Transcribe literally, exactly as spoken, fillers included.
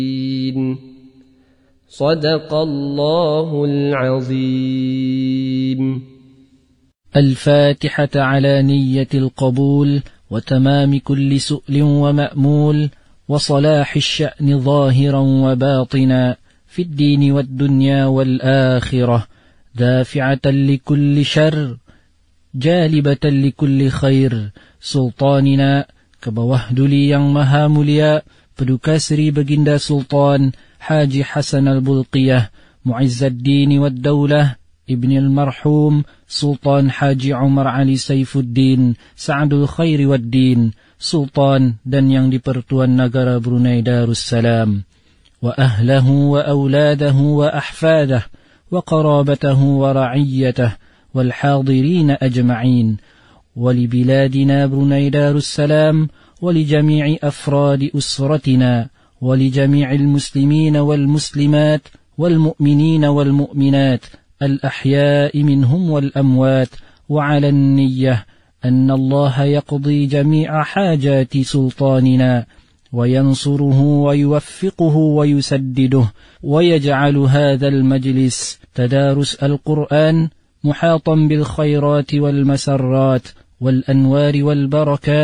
صدق الله العظيم. الفاتحة على نية القبول وتمام كل سؤل ومأمول وصلاح الشأن ظاهرا وباطنا في الدين والدنيا والآخرة، دافعة لكل شر جالبة لكل خير. Sultanina kabawahduli yang maha mulia Paduka Sri Baginda Sultan Haji Hasan Al-Bulqiyah Mu'izzaddin wad Daulah Ibn al-Marhum Sultan Haji Umar Ali Saifuddin Sa'adul Khairi wad Din, Sultan dan yang dipertuan negara Brunei Darussalam, wa ahlahu wa auladahu wa ahfadah wa qarabatahu wa ra'iyyatah wal hadirin ajma'in, ولبلادنا بروني دار السلام ولجميع أفراد أسرتنا ولجميع المسلمين والمسلمات والمؤمنين والمؤمنات الأحياء منهم والأموات، وعلى النية أن الله يقضي جميع حاجات سلطاننا وينصره ويوفقه ويسدده، ويجعل هذا المجلس تدارس القرآن محاطا بالخيرات والمسرات والأنوار والبركات